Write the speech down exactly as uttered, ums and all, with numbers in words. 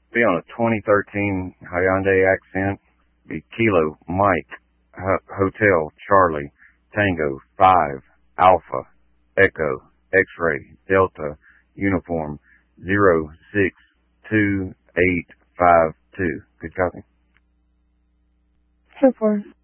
Be on a twenty thirteen Hyundai Accent. Be Kilo Mike H- Hotel Charlie Tango five Alpha Echo X-Ray Delta Uniform zero six two eight five two. Good copy. ten four.